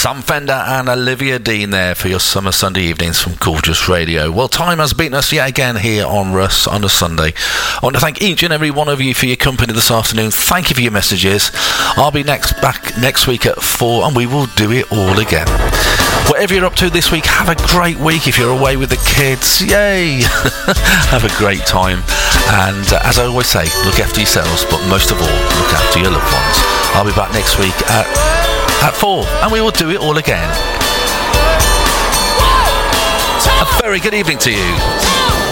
Sam Fender and Olivia Dean there for your summer Sunday evenings from Gorgeous Radio. Well, time has beaten us yet again here on Russ on a Sunday. I want to thank each and every one of you for your company this afternoon. Thank you for your messages. I'll be back next week at 4 and we will do it all again. Whatever you're up to this week, have a great week. If you're away with the kids, yay! Have a great time. And as I always say, look after yourselves, but most of all, look after your loved ones. I'll be back next week at 4, and we will do it all again. A very good evening to you.